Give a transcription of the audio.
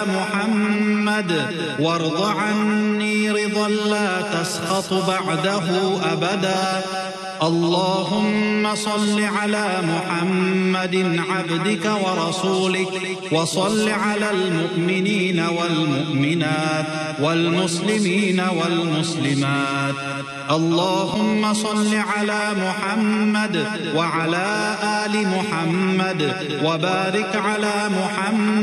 محمد وارض عني رضا لا تسخط بعده أبدا. اللهم صل على محمد عبدك ورسولك وصل على المؤمنين والمؤمنات والمسلمين والمسلمات. اللهم صل على محمد وعلى آل محمد وبارك على محمد